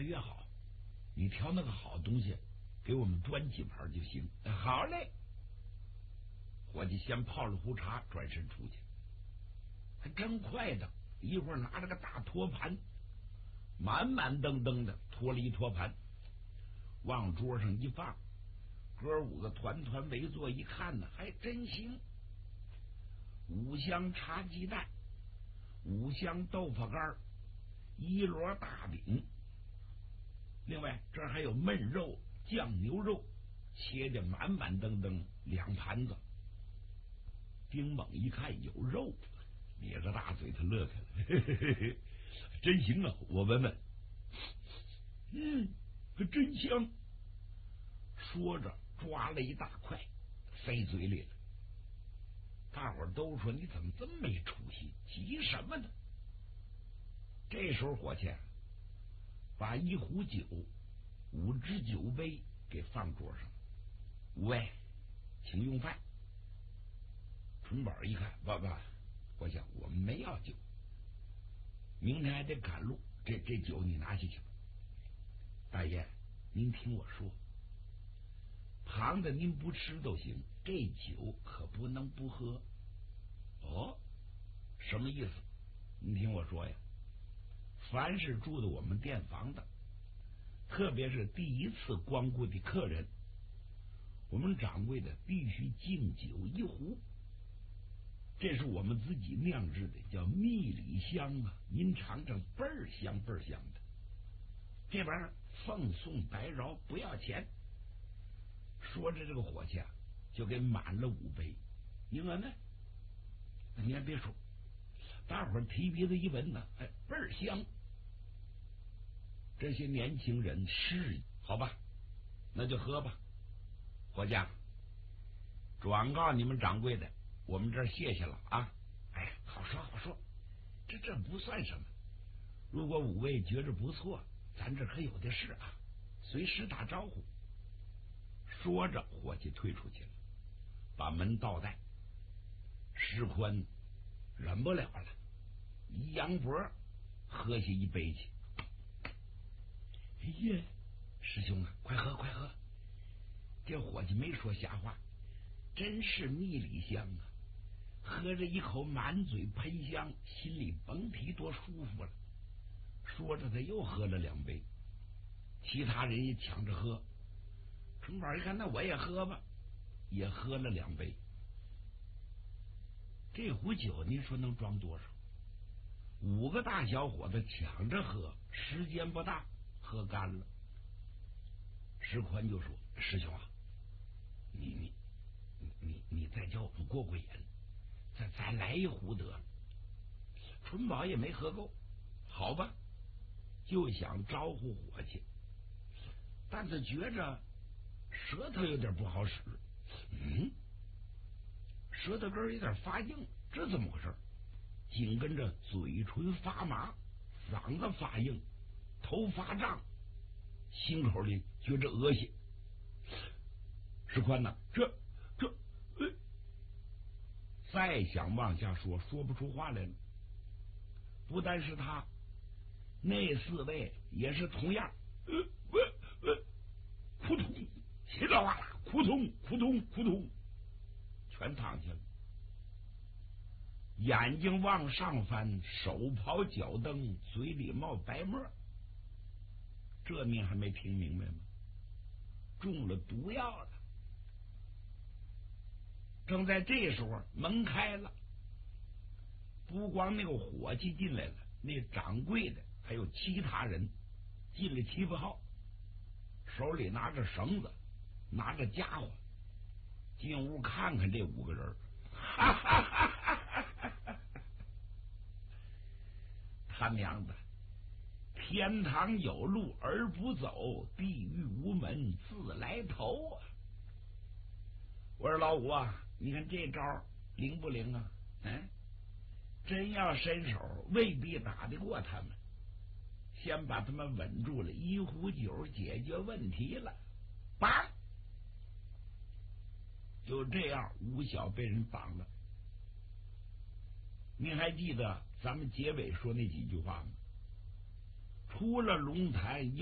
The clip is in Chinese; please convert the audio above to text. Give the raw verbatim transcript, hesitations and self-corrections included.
越好。你挑那个好东西，给我们端几盘就行。好嘞。伙计先泡了壶茶，转身出去。还真快的，一会儿拿着个大托盘，满满登登的托了一托盘，往桌上一放。哥五个团团围坐一看呢，还真行。五香茶鸡蛋，五香豆腐干，一摞大饼，另外这儿还有焖肉、酱牛肉，切的满满登登两盘子。丁猛一看有肉，咧着大嘴，他乐开了，嘿嘿嘿嘿，真行啊！我闻闻，嗯，可真香。说着抓了一大块塞嘴里了。大伙儿都说你怎么这么没出息，急什么呢？这时候伙计把一壶酒、五只酒杯给放桌上，五位请用饭。春宝一看，爸爸，我想我们没要酒，明天还得赶路，这这酒你拿下去吧。大爷，您听我说，旁的您不吃都行，这酒可不能不喝。哦，什么意思？你听我说呀，凡是住的我们店房的，特别是第一次光顾的客人，我们掌柜的必须敬酒一壶。这是我们自己酿制的，叫蜜里香啊，您尝尝，倍儿香倍儿香的。这玩意儿奉送白饶，不要钱。说着，这个伙计啊，就给满了五杯。你闻闻，你还别说，大伙儿提鼻子一闻呢，哎，倍儿香。这些年轻人是好吧，那就喝吧。伙计，转告你们掌柜的，我们这儿谢谢了啊！哎呀，好说好说，这这不算什么。如果五位觉着不错，咱这可有的是啊，随时打招呼。说着，伙计退出去了，把门倒带。石宽忍不了了，一扬脖喝下一杯去。哎呀，师兄啊，快喝快喝！这伙计没说瞎话，真是蜜里香啊！喝着一口，满嘴喷香，心里甭提多舒服了。说着，他又喝了两杯，其他人也抢着喝。春宝一看，那我也喝吧，也喝了两杯。这壶酒，您说能装多少？五个大小伙子抢着喝，时间不大，喝干了。石宽就说：“师兄啊，你你你你你再叫我们过过瘾，再再来一壶得了。”春宝也没喝够，好吧，就想招呼伙计，但是觉着舌头有点不好使，嗯，舌头根有点发硬，这怎么回事？紧跟着嘴唇发麻，嗓子发硬，头发胀，心口里觉着恶心。石宽呐，这这、呃，再想往下说，说不出话来了。不但是他，那四位也是同样，呃呃呃，扑通，稀里哗啦，扑通扑通扑通，全躺下了。眼睛往上翻，手刨脚蹬，嘴里冒白沫。这您还没听明白吗？中了毒药了。正在这时候，门开了，不光那个伙计进来了，那掌柜的还有其他人进来七八号，手里拿着绳子，拿着家伙，进屋看看这五个人。哈哈哈哈哈！他娘的，天堂有路而不走，地狱无门自来投啊！我说老五啊，你看这招灵不灵啊？嗯，真要伸手，未必打得过他们。先把他们稳住了，一壶酒解决问题了。绑！就这样，吴晓被人绑了。您还记得咱们结尾说那几句话吗？出了龙潭。